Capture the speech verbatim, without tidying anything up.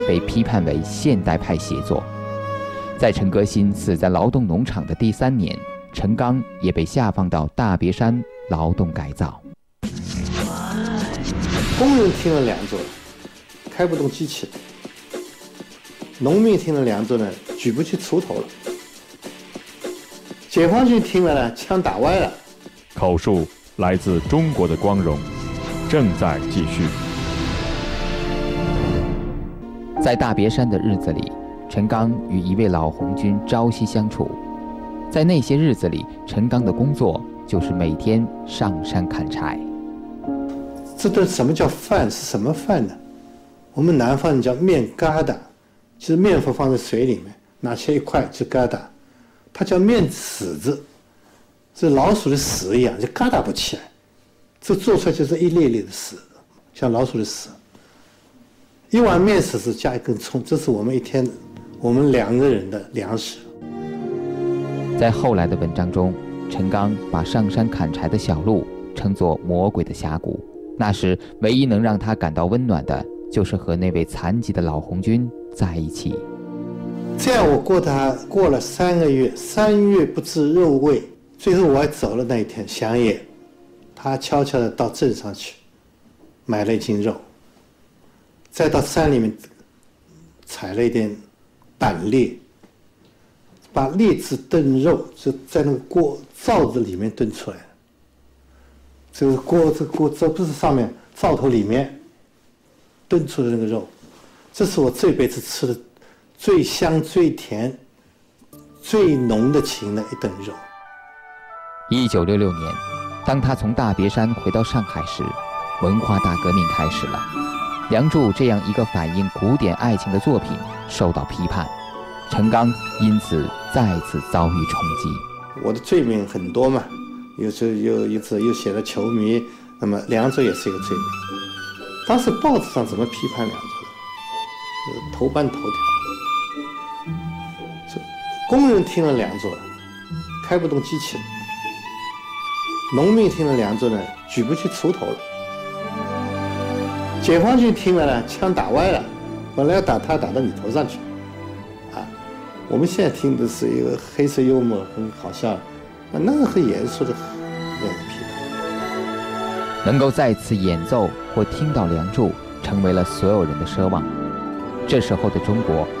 被批判为现代派写作。在陈歌辛死在劳动农场的第三年，陈刚也被下放到大别山劳动改造。 工人听了梁祝了，开不动机器了；农民听了梁祝呢，举不起锄头了；解放军听了呢，枪打歪了。 口述来自中国的光荣，正在继续。 在大别山的日子里，陈刚与一位老红军朝夕相处。在那些日子里，陈刚的工作就是每天上山砍柴。 这顿什么叫饭？是什么饭呢？我们南方人叫面疙瘩，就是面粉放在水里面，拿切一块就疙瘩。它叫面屎子，这老鼠的屎一样，就疙瘩不起来。这做出来就是一粒粒的屎，像老鼠的屎。一碗面屎子加一根葱，这是我们一天我们两个人的粮食。 在后来的文章中，陈刚把上山砍柴的小路称作魔鬼的峡谷。那时唯一能让他感到温暖的，就是和那位残疾的老红军在一起。 这样我过他过了三个月，三月不知肉味。最后我还走了那一天乡野，他悄悄地到镇上去买了一斤肉，再到山里面采了一点板栗，把栗子炖肉就在那个锅灶子里面炖出来。这个锅这个锅这不是上面灶头里面炖出的那个肉，这是我这辈子吃的最香最甜最浓的情的一顿肉。 一九六六年，当他从大别山回到上海时，文化大革命开始了。梁祝这样一个反映古典爱情的作品受到批判，陈刚因此再次遭遇冲击。 我的罪名很多嘛，有时候又一次又写了球迷，那么梁祝也是一个罪名。当时报纸上怎么批判梁祝的？头版头条，工人听了梁祝了，开不动机器了；农民听了梁祝呢，举不起锄头了；解放军听了呢，枪打歪了，本来要打他，打到你头上去。啊，我们现在听的是一个黑色幽默，很好笑，那个很严肃的那个批判。 能够再次演奏或听到梁祝，成为了所有人的奢望。这时候的中国